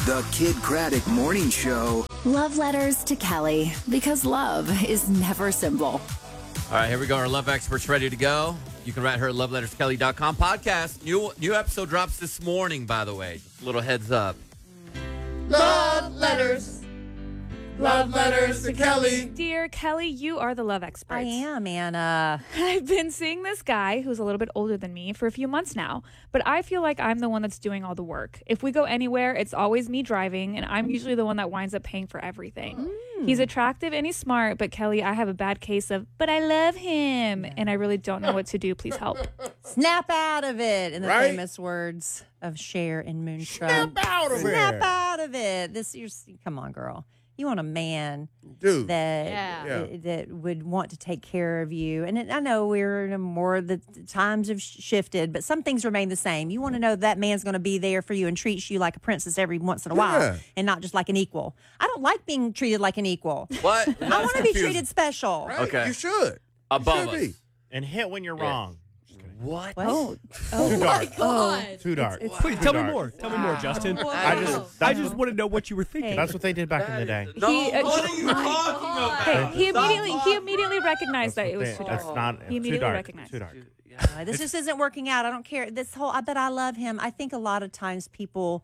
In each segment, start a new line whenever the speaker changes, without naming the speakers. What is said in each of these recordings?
The Kid Craddock Morning Show.
Love letters to Kelly, because love is never simple.
All right, here we go. Our love expert's ready to go. You can write her at loveletterskelly.com. Podcast. New episode drops this morning, by the way. Just a little heads up.
Love letters. Love letters to Kelly.
Dear Kelly, you are the love expert.
I am, Anna.
I've been seeing this guy who's a little bit older than me for a few months now, but I feel like I'm the one that's doing all the work. If we go anywhere, it's always me driving, and I'm usually the one that winds up paying for everything. He's attractive and he's smart, but Kelly, I have a bad case of, but I love him, and I really don't know what to do. Please help.
Snap out of it, in the famous words of Cher and Moonstruck.
Snap out of it.
Snap out of it. Come on, girl. You want a man that would want to take care of you. And I know the times have shifted, but some things remain the same. You want to know that man's going to be there for you and treats you like a princess every once in a while and not just like an equal. I don't like being treated like an equal.
What?
I want to be treated special.
Right?
Okay.
You should.
Above us.
Be.
And hit when you're wrong.
What?
Oh,
Too dark.
God.
Too dark.
Please tell me more. Tell me more, Justin. I just want to know what you were thinking.
That's what they did back in the day.
No, what are you talking about?
Hey, he immediately recognized that it was too dark.
That's not
He immediately
too dark.
recognized.
Too dark.
This just isn't working out. I don't care. I bet I love him. I think a lot of times people,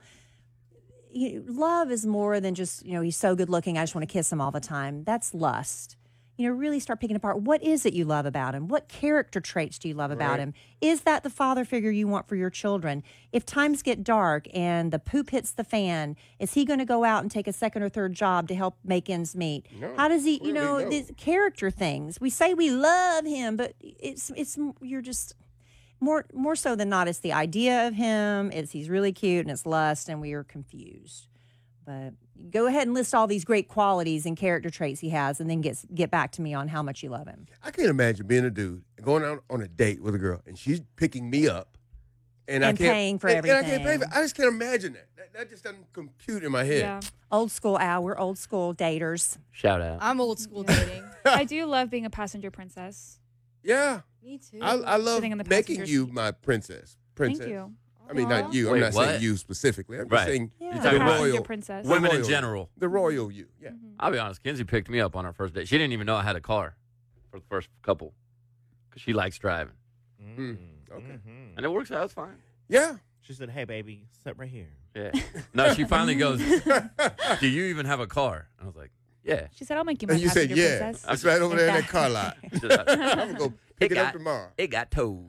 love is more than just, he's so good looking, I just want to kiss him all the time. That's lust. Really start picking apart. What is it you love about him? What character traits do you love about him? Is that the father figure you want for your children? If times get dark and the poop hits the fan, is he going to go out and take a second or third job to help make ends meet?
No,
how does he,
no.
these character things? We say we love him, but you're just more so than not. It's the idea of him. He's really cute and it's lust, and we are confused. But go ahead and list all these great qualities and character traits he has, and then get back to me on how much you love him.
I can't imagine being a dude going out on a date with a girl and she's picking me up and I can't
paying for everything.
And I can't pay for it. I just can't imagine that. That just doesn't compute in my head.
Yeah.
Old school, Al. We're old school daters.
Shout out.
I'm old school dating.
I do love being a passenger princess.
Yeah.
Me too.
I love
Sitting in the
making
passenger
you
seat.
my princess.
Thank you.
I mean, not you.
Wait,
I'm not
what?
saying you specifically. I'm just
Right.
saying
Yeah.
You're
The
talking about
passenger
royal
princess.
women in
royal-
general.
The royal you. Yeah.
I'll be honest. Kinsey picked me up on our first date. She didn't even know I had a car for the first couple because she likes driving.
Okay.
And it works out. It's fine.
Yeah.
She said, "Hey, baby, sit right here."
Yeah. No, she finally goes, do you even have a car? I was like, yeah.
She said, I'll make you my
And you said,
passenger
yeah.
princess.
It's right over there in that car lot. I'm going to go pick it up tomorrow.
It got towed.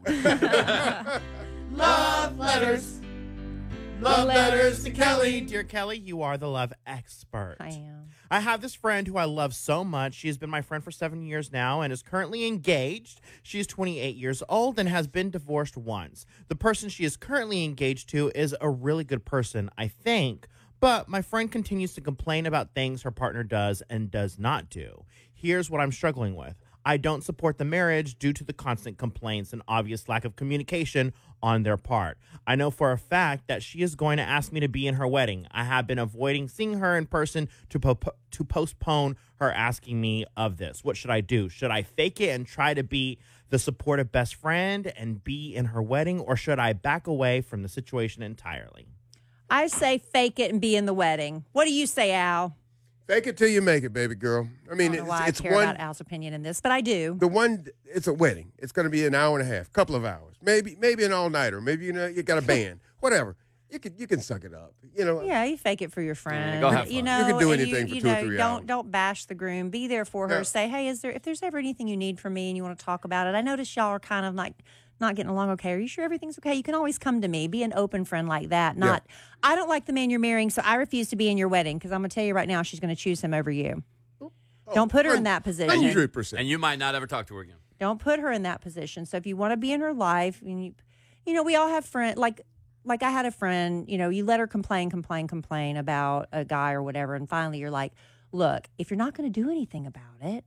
Love letters. Love letters to Kelly.
Dear Kelly, you are the love expert.
I am.
I have this friend who I love so much. She has been my friend for 7 years now and is currently engaged. She is 28 years old and has been divorced once. The person she is currently engaged to is a really good person, I think. But my friend continues to complain about things her partner does and does not do. Here's what I'm struggling with. I don't support the marriage due to the constant complaints and obvious lack of communication on their part. I know for a fact that she is going to ask me to be in her wedding. I have been avoiding seeing her in person to postpone her asking me of this. What should I do? Should I fake it and try to be the supportive best friend and be in her wedding, or should I back away from the situation entirely?
I say fake it and be in the wedding. What do you say, Al?
Fake it till you make it, baby girl. I mean,
I don't know why
it's
I care
one.
about Al's opinion in this, but I do.
It's a wedding. It's going to be an hour and a half, couple of hours, maybe an all nighter. Maybe you got a band, whatever. You can suck it up.
Yeah, you fake it for your friend.
go have fun.
You can do
and
anything for 2 or 3 hours.
Don't bash the groom. Be there for her.
Yeah.
Say, hey, if there's ever anything you need from me and you want to talk about it, I notice y'all are kind of like not getting along okay. Are you sure everything's okay? You can always come to me. Be an open friend like that. I don't like the man you're marrying, so I refuse to be in your wedding because I'm going to tell you right now, she's going to choose him over you. Don't put her in that position.
100%.
And you might not ever talk to her again.
Don't put her in that position. So if you want to be in her life, and we all have friends. Like I had a friend. You let her complain about a guy or whatever, and finally you're like, look, if you're not going to do anything about it,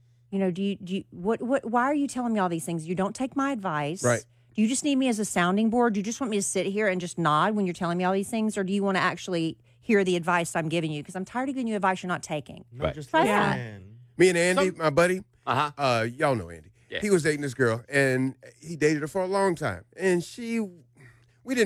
why are you telling me all these things? You don't take my advice,
right?
Do you just need me as a sounding board? Do you just want me to sit here and just nod when you're telling me all these things, or do you want to actually hear the advice I'm giving you? Because I'm tired of giving you advice you're not taking.
No,
Right.
just
Try
listen.
that.
Me and Andy, my buddy, y'all know Andy.
Yeah.
He was dating this girl, and he dated her for a long time. And we didn't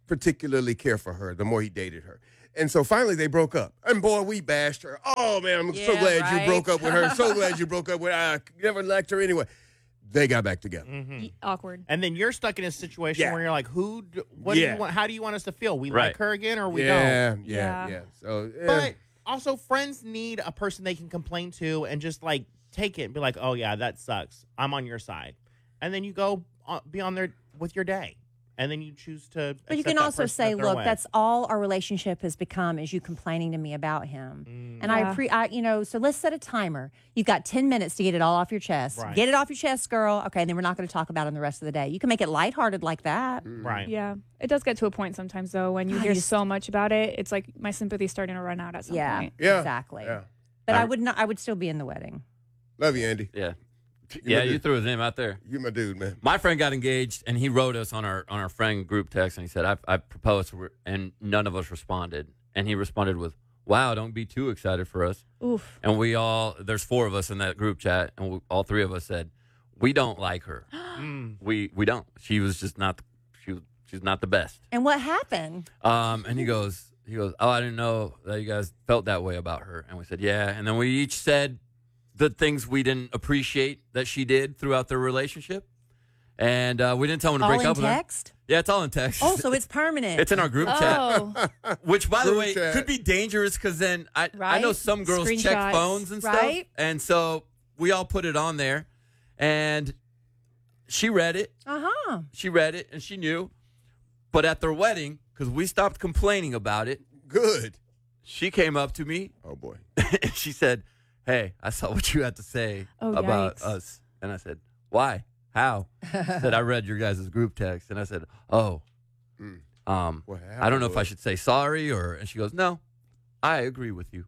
particularly care for her the more he dated her. And so finally they broke up. And boy, we bashed her. Oh, man, I'm so glad you broke up with her. So glad you broke up with her. I never liked her anyway. They got back together.
Awkward.
And then you're stuck in a situation
Yeah.
where you're like, what do you want? How do you want us to feel? We like her again or we don't?
Yeah. So,
But also, friends need a person they can complain to and just like take it and be like, oh, yeah, that sucks. I'm on your side. And then you go be on there with your day. And then you choose to.
But you can also say, look, that's all our relationship has become is you complaining to me about him. And so let's set a timer. You've got 10 minutes to get it all off your chest.
Right.
Get it off your chest, girl. Okay, and then we're not going to talk about it the rest of the day. You can make it lighthearted like that.
Right.
Yeah. It does get to a point sometimes, though, when you hear so much about it, it's like my sympathy's starting to run out at some point.
Yeah.
Exactly.
Yeah.
But I would still be in the wedding.
Love you, Andy.
Yeah.
You're my
You
dude.
threw his name out there.
You're my dude, man.
My friend got engaged, and he wrote us on our friend group text, and he said, I proposed, and none of us responded. And he responded with, wow, don't be too excited for us.
Oof.
And there's 4 of us in that group chat, and all 3 of us said, we don't like her. We don't. She was just not, she's not the best.
And what happened?
And he goes, oh, I didn't know that you guys felt that way about her. And we said, yeah. And then we each said the things we didn't appreciate that she did throughout their relationship. And we didn't tell him to break up with her.
All in text?
Yeah, it's all in text.
Oh, so it's permanent.
It's in our group chat. Which, by the
Group
way,
chat.
could be dangerous because then I know some girls check
Screenshots.
phones and stuff.
Right.
And so we all put it on there. And she read it.
Uh-huh.
She read it and she knew. But at their wedding, because we stopped complaining about it,
Good.
she came up to me
Oh, boy.
and she said, hey, I saw what you had to say about
yikes.
us. And I said, why? How? She said, I read your guys' group text. And I said, oh,
What
I don't know if I should say sorry and she goes, no, I agree with you.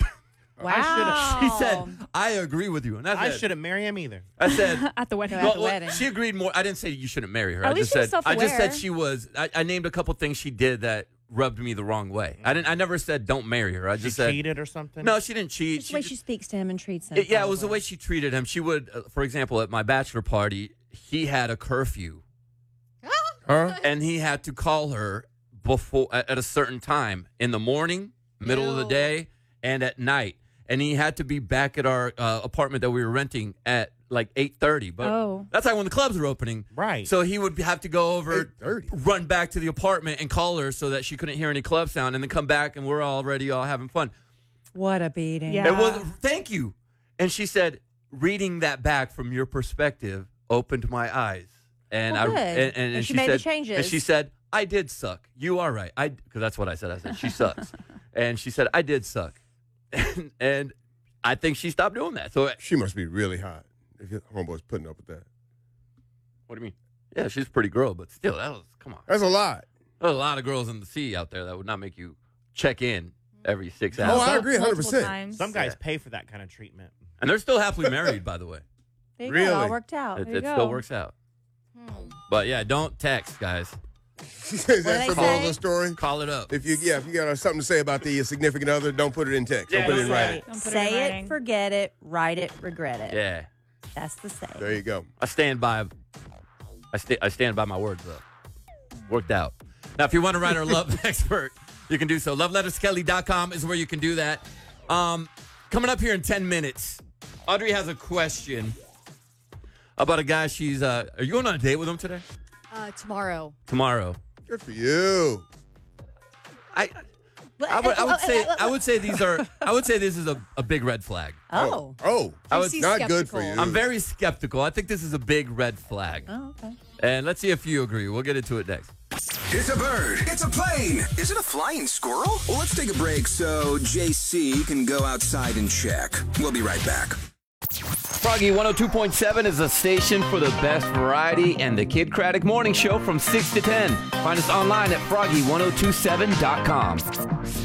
Wow.
She said, I agree with you. And
I shouldn't marry him either.
I said,
At the wedding.
At the wedding.
she agreed more. I didn't say you shouldn't marry her.
At
I
least
just
she was
said,
self-aware.
she was, I named a couple things she did that rubbed me the wrong way. I never said don't marry her. I
She
just said,
cheated or something?
no, she didn't cheat.
Just the way she speaks to him and treats him.
It was the
probably.
way she treated him. She would, for example, at my bachelor party, he had a curfew.
Huh?
And he had to call her at a certain time in the morning, middle of the day, and at night. And he had to be back at our apartment that we were renting at like 8:30. But that's like when the clubs were opening.
Right.
So he would have to go over,
8:30.
run back to the apartment and call her so that she couldn't hear any club sound, and then come back and we're already all having fun.
What a beating.
Yeah.
It was, thank you. And she said, reading that back from your perspective opened my eyes. And
Well, good.
and
she
she
made
said,
the changes.
And she said, I did suck. You are right. Because that's what I said. I said, she sucks. And she said, I did suck. And I think she stopped doing that. So
She must be really hot if your homeboy's putting up with that.
what do you mean? Yeah, she's a pretty girl, but still, come on.
That's a lot.
There's a lot of girls in the sea out there that would not make you check in every 6
Oh,
hours.
I agree 100%.
Times.
Some guys pay for that kind of treatment.
And they're still happily married, by the way.
There you
Really?
go. It all worked out.
It
There you
still
go.
works out. But yeah, don't text, guys.
Is
What
that
they
the moral of
say?
the story?
Call it up.
If you got something to say about the significant other, don't put it in text.
Yeah,
don't put it in
don't say
writing.
Don't put
Say
in
it,
writing.
forget it, write it, regret it.
Yeah.
That's the saying.
There you go.
I stand by my words, though. Worked out. Now, if you want to write our love expert, you can do so. LoveLettersKelly.com is where you can do that. Coming up here in 10 minutes, Audrey has a question about a guy she's... are you going on a date with him today?
Tomorrow.
Tomorrow.
Good for you.
I would say this is a big red flag.
Oh.
I was
not good for you.
I'm very skeptical. I think this is a big red flag.
Oh, okay.
And let's see if you agree. We'll get into it next.
It's a bird. It's a plane. Is it a flying squirrel? Well, let's take a break so JC can go outside and check. We'll be right back.
Froggy 102.7 is a station for the best variety and the Kid Craddock Morning Show from 6 to 10. Find us online at froggy1027.com.